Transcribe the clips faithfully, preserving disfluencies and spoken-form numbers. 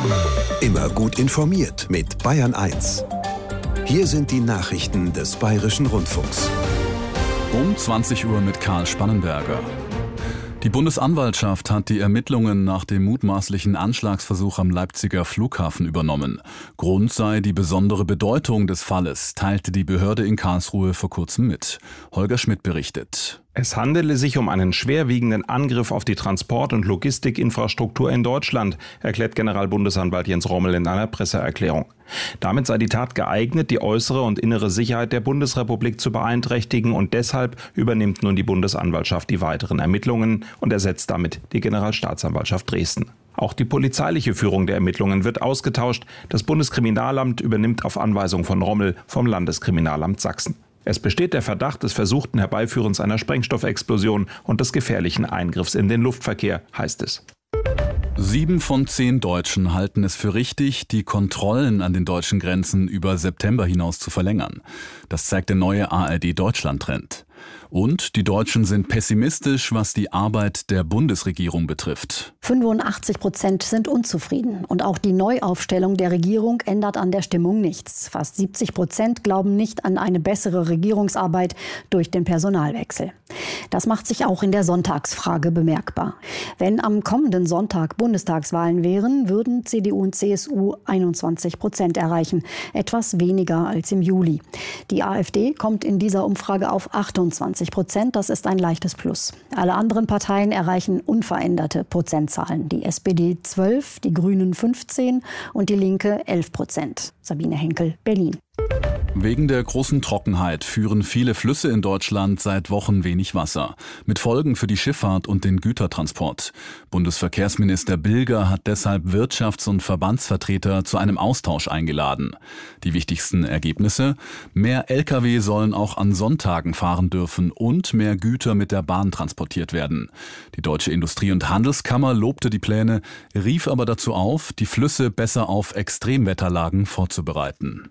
Immer gut informiert mit Bayern eins. Hier sind die Nachrichten des Bayerischen Rundfunks. Um zwanzig Uhr mit Karl Spannenberger. Die Bundesanwaltschaft hat die Ermittlungen nach dem mutmaßlichen Anschlagsversuch am Leipziger Flughafen übernommen. Grund sei die besondere Bedeutung des Falles, teilte die Behörde in Karlsruhe vor kurzem mit. Holger Schmidt berichtet. Es handele sich um einen schwerwiegenden Angriff auf die Transport- und Logistikinfrastruktur in Deutschland, erklärt Generalbundesanwalt Jens Rommel in einer Presseerklärung. Damit sei die Tat geeignet, die äußere und innere Sicherheit der Bundesrepublik zu beeinträchtigen, und deshalb übernimmt nun die Bundesanwaltschaft die weiteren Ermittlungen und ersetzt damit die Generalstaatsanwaltschaft Dresden. Auch die polizeiliche Führung der Ermittlungen wird ausgetauscht. Das Bundeskriminalamt übernimmt auf Anweisung von Rommel vom Landeskriminalamt Sachsen. Es besteht der Verdacht des versuchten Herbeiführens einer Sprengstoffexplosion und des gefährlichen Eingriffs in den Luftverkehr, heißt es. Sieben von zehn Deutschen halten es für richtig, die Kontrollen an den deutschen Grenzen über September hinaus zu verlängern. Das zeigt der neue A R D-Deutschland-Trend. Und die Deutschen sind pessimistisch, was die Arbeit der Bundesregierung betrifft. fünfundachtzig Prozent sind unzufrieden. Und auch die Neuaufstellung der Regierung ändert an der Stimmung nichts. Fast siebzig Prozent glauben nicht an eine bessere Regierungsarbeit durch den Personalwechsel. Das macht sich auch in der Sonntagsfrage bemerkbar. Wenn am kommenden Sonntag Bundestagswahlen wären, würden C D U und C S U einundzwanzig Prozent erreichen. Etwas weniger als im Juli. Die AfD kommt in dieser Umfrage auf achtundzwanzig Prozent. Das ist ein leichtes Plus. Alle anderen Parteien erreichen unveränderte Prozentzahlen. Die S P D zwölf, die Grünen fünfzehn und die Linke elf Prozent. Sabine Henkel, Berlin. Wegen der großen Trockenheit führen viele Flüsse in Deutschland seit Wochen wenig Wasser. Mit Folgen für die Schifffahrt und den Gütertransport. Bundesverkehrsminister Bilger hat deshalb Wirtschafts- und Verbandsvertreter zu einem Austausch eingeladen. Die wichtigsten Ergebnisse? Mehr L K W sollen auch an Sonntagen fahren dürfen und mehr Güter mit der Bahn transportiert werden. Die Deutsche Industrie- und Handelskammer lobte die Pläne, rief aber dazu auf, die Flüsse besser auf Extremwetterlagen vorzubereiten.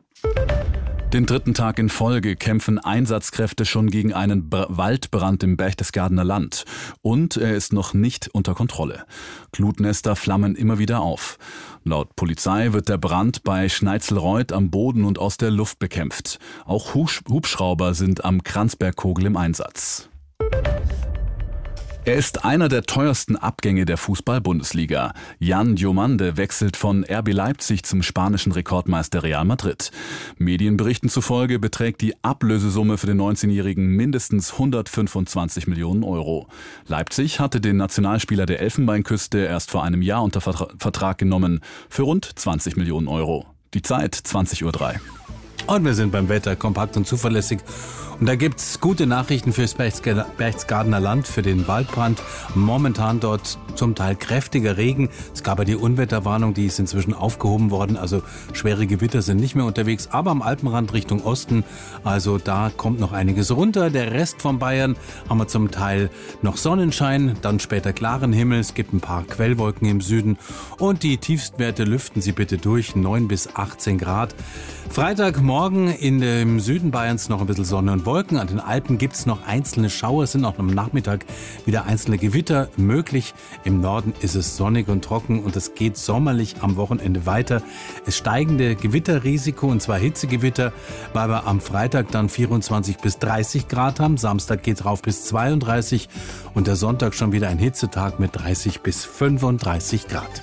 Den dritten Tag in Folge kämpfen Einsatzkräfte schon gegen einen Br- Waldbrand im Berchtesgadener Land. Und er ist noch nicht unter Kontrolle. Glutnester flammen immer wieder auf. Laut Polizei wird der Brand bei Schneitzelreuth am Boden und aus der Luft bekämpft. Auch Husch- Hubschrauber sind am Kranzbergkogel im Einsatz. Er ist einer der teuersten Abgänge der Fußball-Bundesliga. Jan Diomande wechselt von R B Leipzig zum spanischen Rekordmeister Real Madrid. Medienberichten zufolge beträgt die Ablösesumme für den neunzehnjährigen mindestens hundertfünfundzwanzig Millionen Euro. Leipzig hatte den Nationalspieler der Elfenbeinküste erst vor einem Jahr unter Vertrag genommen für rund zwanzig Millionen Euro. Die Zeit zwanzig Uhr drei. Und wir sind beim Wetter kompakt und zuverlässig. Und da gibt's gute Nachrichten fürs Berchtesgadener Land, für den Waldbrand. Momentan dort zum Teil kräftiger Regen. Es gab ja die Unwetterwarnung, die ist inzwischen aufgehoben worden. Also schwere Gewitter sind nicht mehr unterwegs. Aber am Alpenrand Richtung Osten, also da kommt noch einiges runter. Der Rest von Bayern haben wir zum Teil noch Sonnenschein, dann später klaren Himmel. Es gibt ein paar Quellwolken im Süden. Und die Tiefstwerte lüften Sie bitte durch, neun bis achtzehn Grad. Freitagmorgen in dem Süden Bayerns noch ein bisschen Sonne und Wolken. An den Alpen gibt es noch einzelne Schauer, es sind auch am Nachmittag wieder einzelne Gewitter möglich. Im Norden ist es sonnig und trocken und es geht sommerlich am Wochenende weiter. Es steigende Gewitterrisiko, und zwar Hitzegewitter, weil wir am Freitag dann vierundzwanzig bis dreißig Grad haben. Samstag geht es rauf bis zweiunddreißig und der Sonntag schon wieder ein Hitzetag mit dreißig bis fünfunddreißig Grad.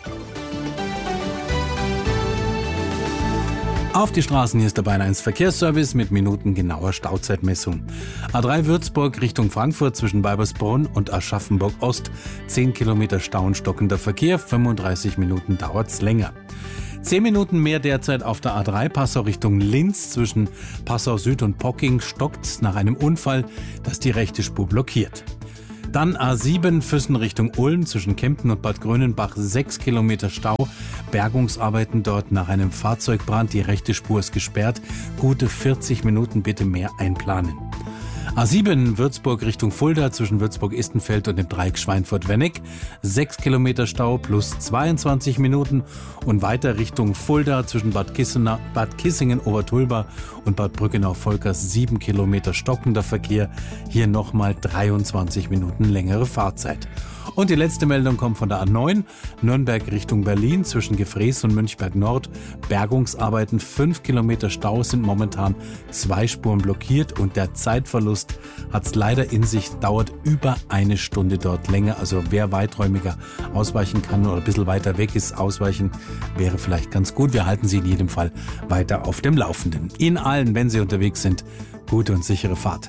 Auf die Straßen, hier ist der Bayern eins Verkehrsservice mit minutengenauer Stauzeitmessung. A drei Würzburg Richtung Frankfurt zwischen Weibersbrunn und Aschaffenburg Ost. zehn Kilometer Stau und stockender Verkehr, fünfunddreißig Minuten dauert's länger. zehn Minuten mehr derzeit auf der A drei Passau Richtung Linz. Zwischen Passau Süd und Pocking stockt's nach einem Unfall, das die rechte Spur blockiert. Dann A sieben Füssen Richtung Ulm zwischen Kempten und Bad Grönenbach, sechs Kilometer Stau. Bergungsarbeiten dort nach einem Fahrzeugbrand. Die rechte Spur ist gesperrt. Gute vierzig Minuten bitte mehr einplanen. A sieben Würzburg Richtung Fulda zwischen Würzburg-Istenfeld und dem Dreieck Schweinfurt-Wenneck. sechs Kilometer Stau plus zweiundzwanzig Minuten. Und weiter Richtung Fulda zwischen Bad, Kissener, Bad Kissingen-Obertulba und Bad Brückenau-Volkers. sieben Kilometer stockender Verkehr. Hier nochmal dreiundzwanzig Minuten längere Fahrzeit. Und die letzte Meldung kommt von der A neun, Nürnberg Richtung Berlin, zwischen Gefrees und Münchberg Nord. Bergungsarbeiten, fünf Kilometer Stau sind momentan zwei Spuren blockiert und der Zeitverlust hat es leider in sich, dauert über eine Stunde dort länger. Also wer weiträumiger ausweichen kann oder ein bisschen weiter weg ist, ausweichen wäre vielleicht ganz gut. Wir halten Sie in jedem Fall weiter auf dem Laufenden. Ihnen allen, wenn Sie unterwegs sind, gute und sichere Fahrt.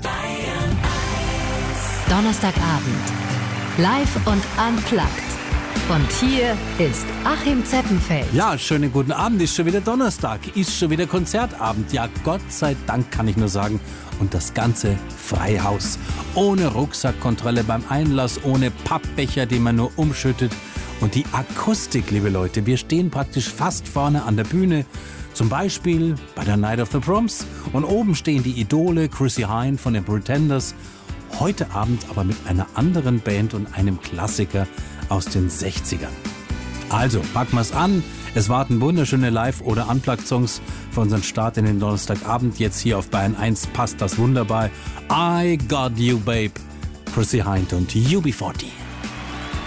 Donnerstagabend. Live und unplugged. Und hier ist Achim Zeppenfeld. Ja, schönen guten Abend. Ist schon wieder Donnerstag. Ist schon wieder Konzertabend. Ja, Gott sei Dank kann ich nur sagen. Und das ganze Freihaus. Ohne Rucksackkontrolle beim Einlass, ohne Pappbecher, die man nur umschüttet. Und die Akustik, liebe Leute. Wir stehen praktisch fast vorne an der Bühne. Zum Beispiel bei der Night of the Proms. Und oben stehen die Idole Chrissy Hynde von den Pretenders. Heute Abend aber mit einer anderen Band und einem Klassiker aus den sechzigern. Also, packen wir's an. Es warten wunderschöne Live- oder Unplugged-Songs für unseren Start in den Donnerstagabend. Jetzt hier auf Bayern eins passt das wunderbar. I Got You Babe, Chrissy Hynde und U B vierzig.